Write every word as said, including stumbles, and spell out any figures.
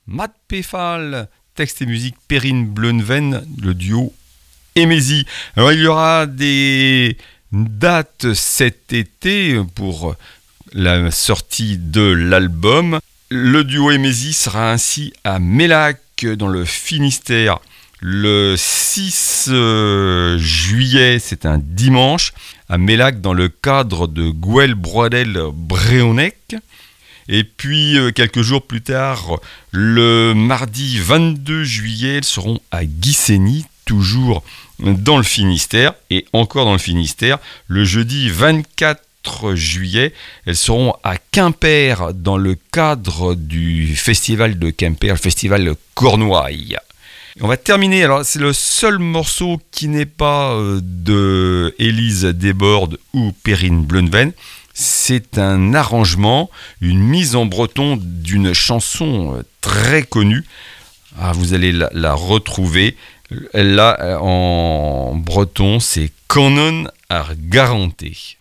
Matt Pefal, texte et musique Perrine Bleunven, le duo Emezi. Alors il y aura des dates cet été pour la sortie de l'album. Le duo Emezi sera ainsi à Mélac dans le Finistère le six juillet, c'est un dimanche, à Mélac dans le cadre de Gwell Brodel Bréonec. Et puis quelques jours plus tard, le mardi vingt-deux juillet, elles seront à Guissény, toujours dans le Finistère, et encore dans le Finistère. Le jeudi vingt-quatre juillet, elles seront à Quimper dans le cadre du festival de Quimper, le festival Cornouailles. On va terminer, alors c'est le seul morceau qui n'est pas euh, de Élise Desbordes ou Perrine Bleunven. C'est un arrangement, une mise en breton d'une chanson très connue. Ah, vous allez la, la retrouver. Là, en breton, c'est Canon ar Garanté.